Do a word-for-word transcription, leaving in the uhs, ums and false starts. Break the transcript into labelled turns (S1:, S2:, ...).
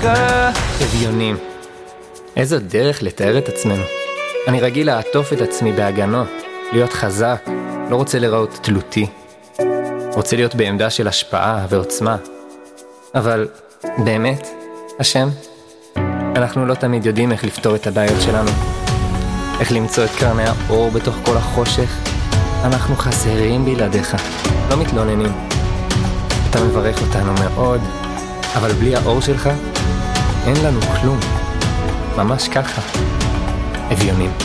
S1: בלעדיך.
S2: אביונים. איזו דרך לתאר את עצמנו. אני רגיל לעטוף את עצמי בהגנות, להיות חזק, לא רוצה לראות תלותי. רוצה להיות בעמדה של השפעה ועוצמה. אבל באמת, השם, אנחנו לא תמיד יודעים איך לפתור את הבעיות שלנו. איך למצוא את קרני האור בתוך כל החושך. אנחנו חסרים בלעדיך, לא מתלוננים. אתה מברך אותנו מאוד, אבל בלי האור שלך, אין לנו כלום. ממש ככה. אביונים.